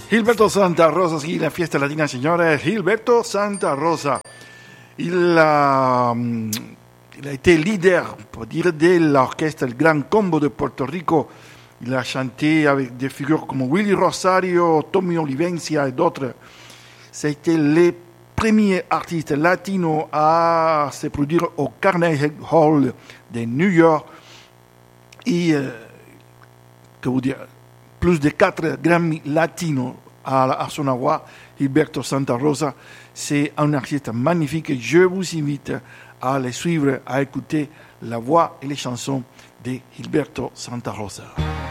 Gilberto Santa Rosa, sí, la fiesta latina, señores. Gilberto Santa Rosa. Il a été leader, pour dire, de l'orchestre El Gran Combo de Puerto Rico. Il a chanté avec des figures comme Willy Rosario, Tommy Olivencia et d'autres. C'était le premier artiste latino à se produire au Carnegie Hall de New York. Et, que vous dire, plus de 4 Grammy latinos à son avoir. Gilberto Santa Rosa, c'est un artiste magnifique. Je vous invite à le suivre, à écouter la voix et les chansons de Gilberto Santa Rosa.